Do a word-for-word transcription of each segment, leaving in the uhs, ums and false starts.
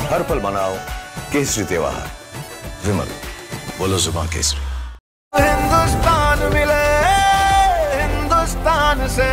हर पल मनाओ केसरी त्योहार। विमल, बोलो जुबान केसरी। हिंदुस्तान मिले हिंदुस्तान से,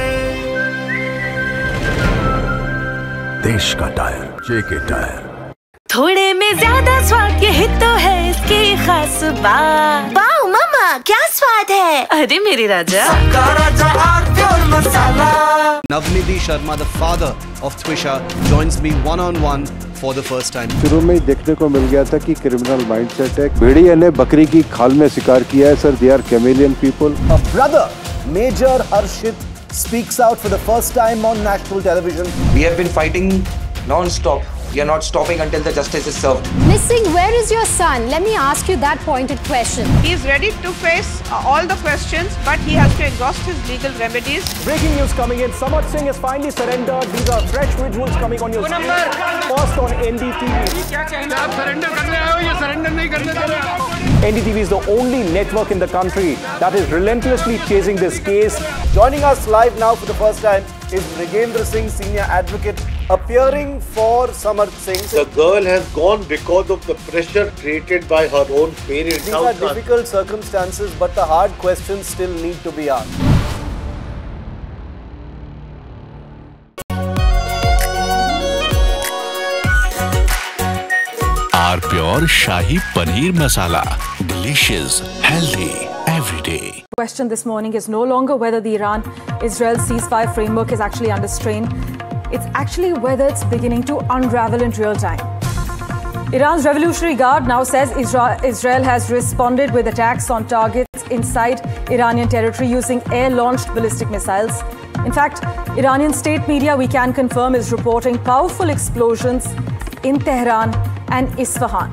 देश का टायर जेके टायर। थोड़े में ज्यादा स्वाद, यही तो है इसकी खास बात। वाओ मामा, क्या स्वाद है। अरे मेरे राजा, राजा आरती और मसाला। Navnidhi Sharma, the father of Twisha, joins me one-on-one for the first time. शुरू में ही देखने को मिल गया था कि क्रिमिनल माइंडसेट है। भेड़िए ने बकरी की खाल में शिकार किया है sir. They are chameleon people. A brother, Major Harshit, speaks out for the first time on national television. We have been fighting non-stop. We are not stopping until the justice is served. Missing, where is your son? Let me ask you that pointed question. He is ready to face uh, all the questions, but he has to exhaust his legal remedies. Breaking news coming in. Samarth Singh has finally surrendered. These are fresh visuals coming on your screen. First on N D T V. आप surrender करने आए हो या surrender नहीं करने दे रहे हो? N D T V is the only network in the country that is relentlessly chasing this case. Joining us live now for the first time is Mrigendra Singh, senior advocate, appearing for Samarth Singh. The girl has gone because of the pressure created by her own parents. These are difficult circumstances, but the hard questions still need to be asked. R Pure Shahi Paneer Masala. Delicious, healthy, every day. The question this morning is no longer whether the Iran-Israel ceasefire framework is actually under strain. It's actually whether it's beginning to unravel in real time. Iran's Revolutionary Guard now says Israel has responded with attacks on targets inside Iranian territory using air-launched ballistic missiles. In fact, Iranian state media, we can confirm, is reporting powerful explosions in Tehran and Isfahan.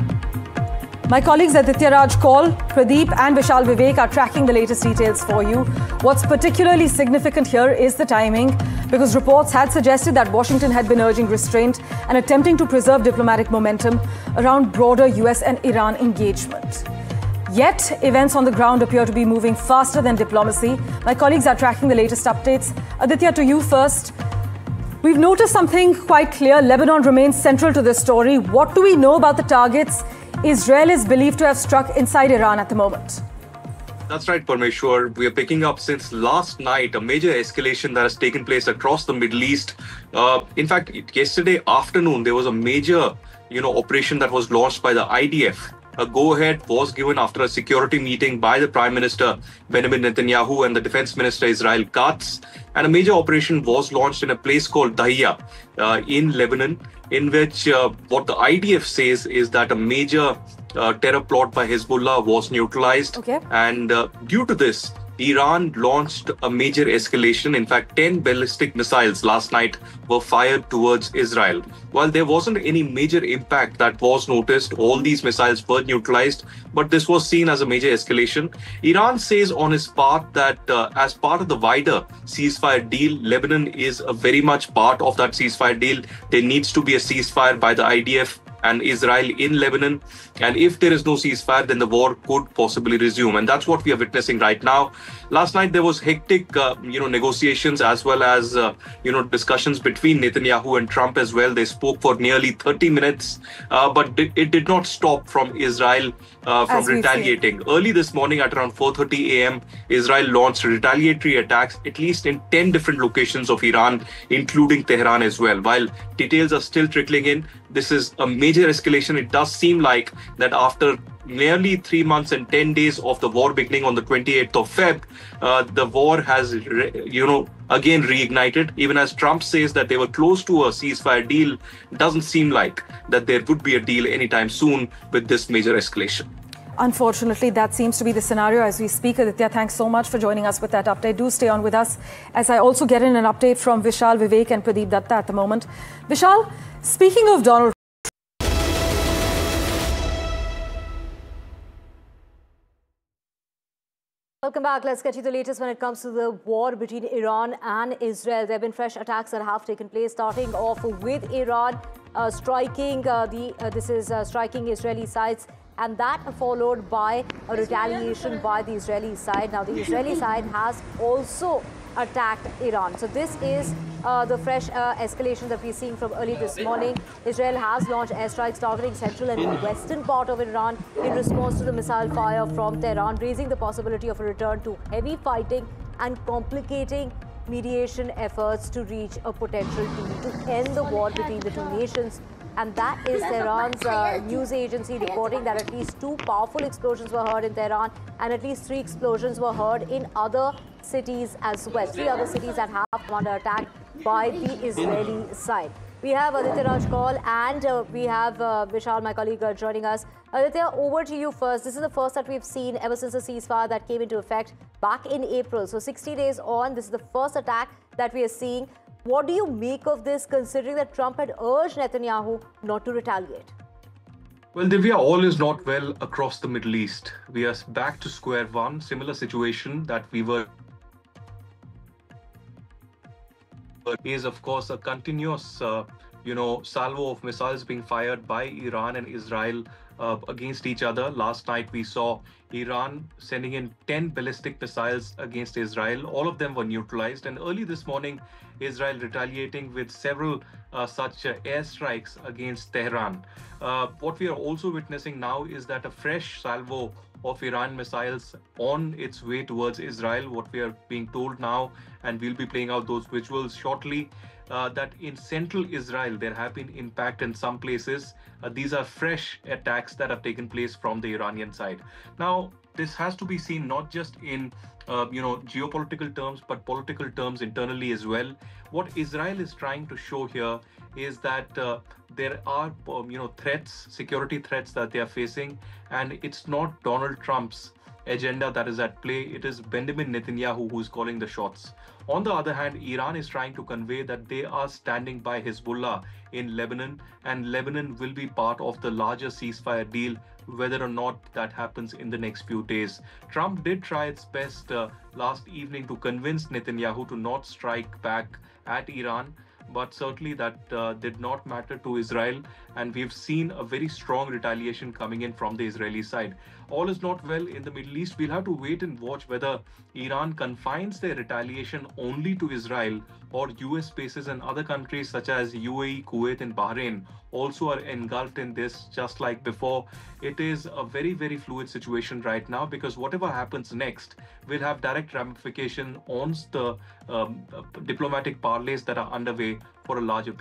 My colleagues Aditya Raj Kaul, Pradeep and Vishal Vivek are tracking the latest details for you. What's particularly significant here is the timing, because reports had suggested that Washington had been urging restraint and attempting to preserve diplomatic momentum around broader U S and Iran engagement. Yet, events on the ground appear to be moving faster than diplomacy. My colleagues are tracking the latest updates. Aditya, to you first. We've noticed something quite clear. Lebanon remains central to this story. What do we know about the targets Israel is believed to have struck inside Iran at the moment? That's right, Parmeshwar. We are picking up since last night a major escalation that has taken place across the Middle East. Uh, in fact, yesterday afternoon, there was a major, you know, operation that was launched by the I D F. A go-ahead was given after a security meeting by the Prime Minister Benjamin Netanyahu and the Defense Minister Israel Katz. And a major operation was launched in a place called Dahiya uh, in Lebanon, in which uh, what the I D F says is that a major uh, terror plot by Hezbollah was neutralized. Okay. And uh, due to this, Iran launched a major escalation. In fact, ten ballistic missiles last night were fired towards Israel. While there wasn't any major impact that was noticed, all these missiles were neutralized, but this was seen as a major escalation. Iran says on its part that uh, as part of the wider ceasefire deal, Lebanon is a very much part of that ceasefire deal. There needs to be a ceasefire by the I D F and Israel in Lebanon. And if there is no ceasefire, then the war could possibly resume. And that's what we are witnessing right now. Last night, there was hectic, uh, you know, negotiations as well as, uh, you know, discussions between Netanyahu and Trump as well. They spoke for nearly thirty minutes, uh, but it did not stop from Israel uh, from retaliating. Early this morning at around four thirty a m, Israel launched retaliatory attacks, at least in ten different locations of Iran, including Tehran as well. While details are still trickling in, this is a major escalation. It does seem like that after nearly three months and ten days of the war beginning on the twenty-eighth of February, uh, the war has, you know, again reignited. Even as Trump says that they were close to a ceasefire deal, it doesn't seem like that there would be a deal anytime soon with this major escalation. Unfortunately, that seems to be the scenario as we speak. Aditya, thanks so much for joining us with that update. Do stay on with us as I also get in an update from Vishal Vivek and Pradeep Datta at the moment. Vishal, speaking of Donald Welcome back. Let's get you the latest when it comes to the war between Iran and Israel. There have been fresh attacks that have taken place, starting off with Iran uh, striking uh, the uh, this is uh, striking Israeli sites, and that followed by a retaliation by the Israeli side. Now, the Israeli side has also attacked Iran. So this is uh, the fresh uh, escalation that we're seeing from early this morning. Israel has launched airstrikes targeting central and western part of Iran in response to the missile fire from Tehran, raising the possibility of a return to heavy fighting and complicating mediation efforts to reach a potential deal to end the war between the two nations. And that is Tehran's uh, news agency reporting that at least two powerful explosions were heard in Tehran and at least three explosions were heard in other cities as well. Three other cities that have come under attack by the Israeli side. We have Aditya Raj Kaul and uh, we have uh, Vishal, my colleague, uh, joining us. Aditya, over to you first. This is the first that we've seen ever since the ceasefire that came into effect back in April. So sixty days on, this is the first attack that we are seeing. What do you make of this, considering that Trump had urged Netanyahu not to retaliate? Well, Divya, all is not well across the Middle East. We are back to square one, similar situation that we were is, of course, a continuous, uh, you know, salvo of missiles being fired by Iran and Israel uh, against each other. Last night, we saw Iran sending in ten ballistic missiles against Israel. All of them were neutralized. And early this morning, Israel retaliating with several uh, such uh, airstrikes against Tehran. Uh, what we are also witnessing now is that a fresh salvo of Iran missiles on its way towards Israel. What we are being told now, and we'll be playing out those visuals shortly, uh, that in central Israel, there have been impact in some places. Uh, these are fresh attacks that have taken place from the Iranian side. Now, this has to be seen not just in uh, you know, geopolitical terms, but political terms internally as well. What Israel is trying to show here is that uh, there are um, you know, threats, security threats that they are facing, and it's not Donald Trump's agenda that is at play. It is Benjamin Netanyahu who is calling the shots. On the other hand, Iran is trying to convey that they are standing by Hezbollah in Lebanon, and Lebanon will be part of the larger ceasefire deal, whether or not that happens in the next few days. Trump did try its best uh, last evening to convince Netanyahu to not strike back at Iran, but certainly that uh, did not matter to Israel, and we've seen a very strong retaliation coming in from the Israeli side. All is not well in the Middle East. We'll have to wait and watch whether Iran confines their retaliation only to Israel, or U S bases in other countries such as U A E, Kuwait and Bahrain also are engulfed in this, just like before. It is a very, very fluid situation right now, because whatever happens next will have direct ramification on the um, diplomatic parlays that are underway for a larger